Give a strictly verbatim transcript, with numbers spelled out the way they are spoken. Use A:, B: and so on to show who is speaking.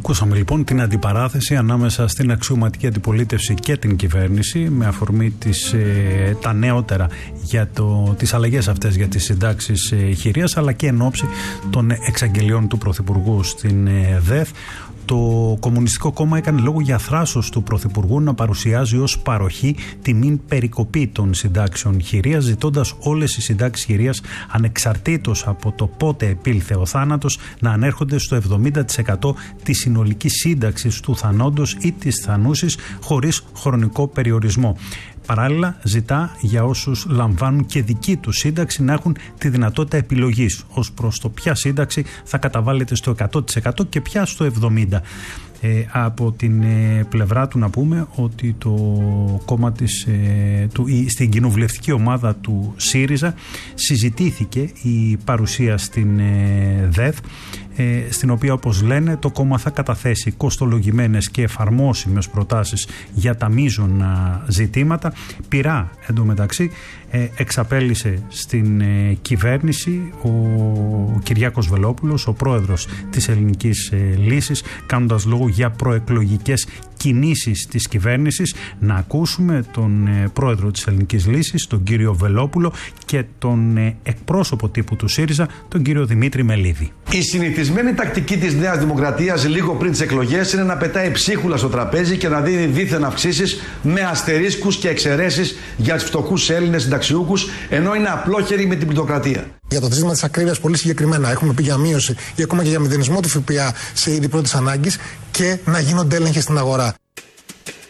A: Ακούσαμε λοιπόν την αντιπαράθεση ανάμεσα στην αξιωματική αντιπολίτευση και την κυβέρνηση με αφορμή τις, ε, τα νεότερα για το, τις αλλαγές αυτές για τις συντάξεις ε, χειρίας, αλλά και εν ώψη των εξαγγελιών του Πρωθυπουργού στην ε, ΔΕΘ. Το Κομμουνιστικό Κόμμα έκανε λόγο για θράσος του Πρωθυπουργού να παρουσιάζει ως παροχή τη μην περικοπή των συντάξεων χειρίας, ζητώντας όλες οι συντάξεις χειρίας ανεξαρτήτως από το πότε επήλθε ο θάνατος να ανέρχονται στο εβδομήντα τοις εκατό της συνολικής σύνταξης του θανόντος ή της θανούσης χωρίς χρονικό περιορισμό. Παράλληλα, ζητά για όσους λαμβάνουν και δική τους σύνταξη να έχουν τη δυνατότητα επιλογής ως προς το ποια σύνταξη θα καταβάλλεται στο εκατό τοις εκατό και ποια στο εβδομήντα τοις εκατό. Ε, από την ε, πλευρά του να πούμε ότι το κόμμα της, ε, του, η, στην κοινοβουλευτική ομάδα του ΣΥΡΙΖΑ συζητήθηκε η παρουσία στην ε, ΔΕΘ, ε, στην οποία, όπως λένε, το κόμμα θα καταθέσει κοστολογημένες και εφαρμόσιμες προτάσεις για τα μείζωνα ζητήματα. Πειρά εντωμεταξύ ε, εξαπέλυσε στην ε, κυβέρνηση ο, ο Κυριάκος Βελόπουλος, ο πρόεδρος της Ελληνικής ε, Λύσης, κάνοντας λόγο για προεκλογικές κινήσεις της κυβέρνησης. Να ακούσουμε τον ε, πρόεδρο της Ελληνικής Λύσης, τον κύριο Βελόπουλο, και τον ε, εκπρόσωπο τύπου του ΣΥΡΙΖΑ, τον κύριο Δημήτρη Μελίδη.
B: Η συνηθισμένη τακτική της Νέας Δημοκρατίας λίγο πριν τις εκλογές είναι να πετάει ψίχουλα στο τραπέζι και να δίνει δίθεν αυξήσεις με αστερίσκους και εξαιρέσεις για τους φτωχούς Έλληνες συνταξιούχους, ενώ είναι απλόχεροι με την πλουτοκρατία.
C: Για το ζήτημα της ακρίβειας, πολύ συγκεκριμένα, έχουμε πει για μείωση ή ακόμα και για μηδενισμό του ΦΠΑ σε είδη πρώτης ανάγκης και να γίνονται έλεγχοι στην αγορά.